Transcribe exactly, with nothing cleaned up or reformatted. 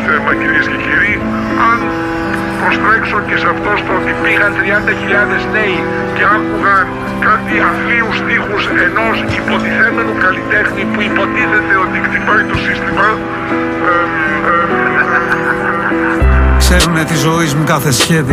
θέμα, κυρίες και κύριοι, αν προστρέξω και σε αυτό στο ότι πήγαν τριάντα χιλιάδες νέοι και άκουγαν κάτι αθλίους στίχους ενός υποτιθέμενου καλλιτέχνη που υποτίθεται ότι χτυπάει το σύστημα. Ε, ε, Ξέρουνε τη ζωή μου κάθε σχέδιο.